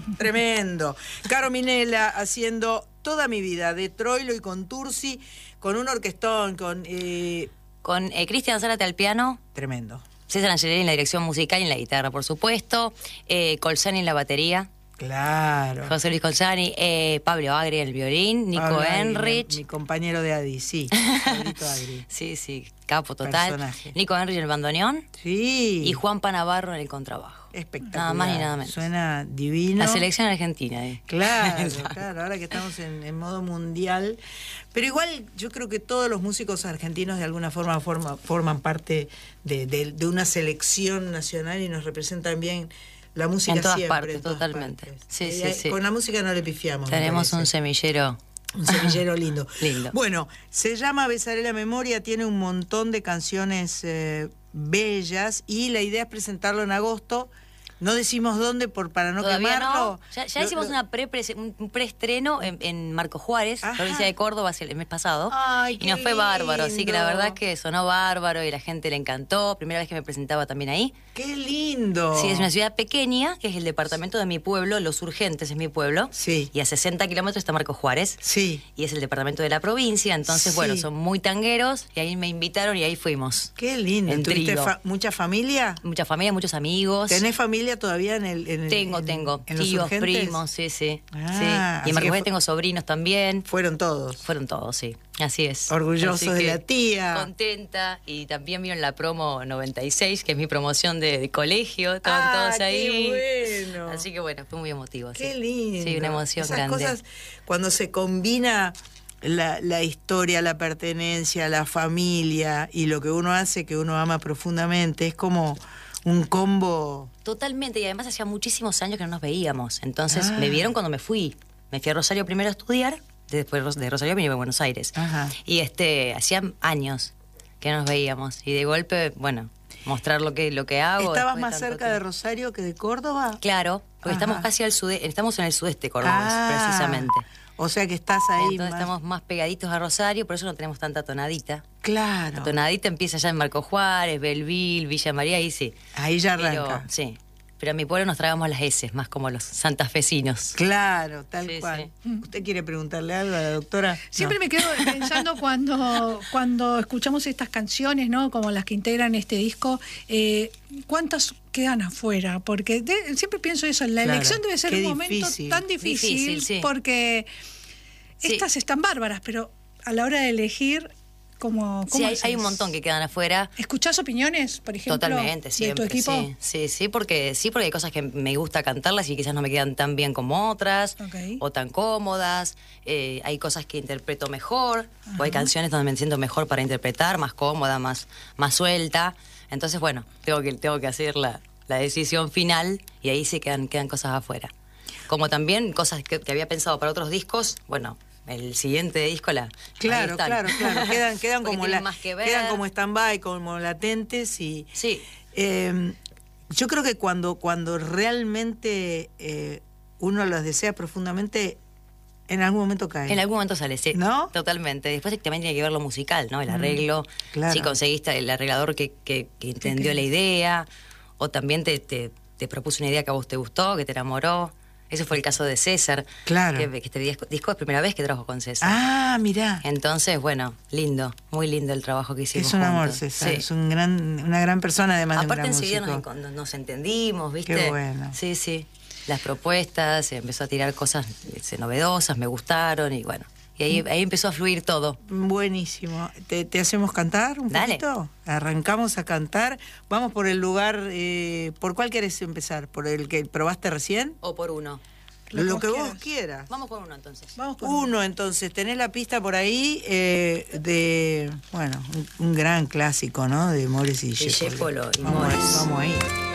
Tremendo. Caro Minella haciendo Toda mi vida, de Troilo y con Tursi, con un orquestón, con Cristian Zárate al piano. Tremendo. César Angelelli en la dirección musical y en la guitarra, por supuesto. Colzani en la batería. Claro. José Luis Colzani. Pablo Agri en el violín. Nico Pablo Agri, Enrich. mi compañero de Adi, sí. Pablito Agri. Sí, capo total. Personaje. Nico Enrich en el bandoneón. Sí. Y Juan Panavarro en el contrabajo. Espectacular. Nada más ni nada menos. Suena divino. La selección argentina. Claro, claro, ahora que estamos en modo mundial. Pero igual yo creo que todos los músicos argentinos de alguna forma forman parte de una selección nacional y nos representan bien la música en todas siempre. Partes, en todas totalmente. Partes. Sí. Con la música no le pifiamos. Tenemos un semillero. Un semillero lindo. Lindo. Bueno, se llama Besaré la Memoria, tiene un montón de canciones bellas y la idea es presentarlo en agosto. No decimos dónde para no Todavía quemarlo. No. Ya hicimos un preestreno en Marco Juárez, Ajá. provincia de Córdoba, el mes pasado. Ay, y nos fue lindo. bárbaro, así que la verdad es que sonó bárbaro y la gente le encantó. Primera vez que me presentaba también ahí. ¡Qué lindo! Sí, es una ciudad pequeña, que es el departamento de mi pueblo, Los Urgentes es mi pueblo. Sí. Y a 60 kilómetros está Marco Juárez. Sí. Y es el departamento de la provincia, entonces, Sí. bueno, son muy tangueros y ahí me invitaron y ahí fuimos. ¡Qué lindo! En ¿Tuviste trío. mucha familia? Mucha familia, muchos amigos. ¿Tenés familia todavía en el Tengo. en Los Tíos, Urgentes? primos, sí. Ah, Sí. Y así en Marco que Juárez tengo sobrinos también. Fueron todos. Fueron todos, sí. Así es. Orgullosos Así de que la tía. Contenta. Y también vieron la promo 96, que es mi promoción de colegio. Estaban todos ahí. ¡Qué bueno! Así que bueno, fue muy emotivo. ¡Qué sí. lindo! Sí, una emoción Esas grande. cosas, cuando se combina la historia, la pertenencia, la familia y lo que uno hace, que uno ama profundamente, es como un combo. Totalmente. Y además hacía muchísimos años que no nos veíamos. Entonces me vieron cuando me fui. Me fui a Rosario primero a estudiar. Después de Rosario me iba a Buenos Aires. Ajá. Y hacía años que no nos veíamos. Y de golpe, bueno, mostrar lo que hago. ¿Estabas después más tanto cerca de tiempo. Rosario que de Córdoba? Claro, porque Ajá. estamos casi estamos en el sudeste cordobés, precisamente. O sea que estás ahí Entonces más. estamos más pegaditos a Rosario, por eso no tenemos tanta tonadita. Claro. La tonadita empieza ya en Marco Juárez, Belville, Villa María, ahí sí. Ahí ya Pero, arranca. sí. Pero en mi pueblo nos tragamos las S, más como los santafesinos. Claro, tal Sí, cual. sí. ¿Usted quiere preguntarle algo a la doctora? Siempre No. me quedo pensando cuando escuchamos estas canciones, ¿no? Como las que integran este disco, ¿cuántas quedan afuera? Porque siempre pienso eso, la Claro, elección debe ser qué un momento difícil. tan difícil, Difícil, sí. porque Sí. estas están bárbaras, pero a la hora de elegir, ¿cómo Sí, hay haces? un montón que quedan afuera. ¿Escuchás opiniones, por ejemplo, Totalmente, de siempre. tu equipo? Sí, porque hay cosas que me gusta cantarlas y quizás no me quedan tan bien como otras, Ok. o tan cómodas. Hay cosas que interpreto mejor, o hay canciones donde me siento mejor para interpretar, más cómoda, más suelta. Entonces, bueno, tengo que hacer la decisión final y ahí sí quedan cosas afuera. Como también cosas que había pensado para otros discos, bueno, el siguiente disco ahí Claro, están. claro. Quedan Porque como tienen más que ver. quedan como stand-by, como latentes y. Sí. Yo creo que cuando realmente uno los desea profundamente, en algún momento cae. En algún momento sale, sí. ¿No? Totalmente. Después también tiene que ver lo musical, ¿no? El arreglo. claro. Si conseguiste el arreglador que entendió la idea, o también te propuso una idea que a vos te gustó, que te enamoró. Ese fue el caso de César. Claro. Que este disco es primera vez que trabajo con César. Ah, mirá. Entonces, bueno, lindo. Muy lindo el trabajo que hicimos Es un amor, juntos. César. Sí. Es una gran persona, además Aparte de un gran enseguida músico. nos entendimos, ¿viste? Qué bueno. Sí. Las propuestas, empezó a tirar cosas novedosas, me gustaron y bueno. Y ahí empezó a fluir todo. Buenísimo. ¿Te hacemos cantar un Dale. poquito? Arrancamos a cantar. Vamos por el lugar. ¿Por cuál querés empezar? ¿Por el que probaste recién? O por uno. Lo que vos quieras. quieras. Vamos por uno entonces. Vamos por Uno, entonces, tenés la pista por ahí de, bueno, un gran clásico, ¿no? De Mores y Discépolo. Discépolo y Vamos Mores. Vamos ahí.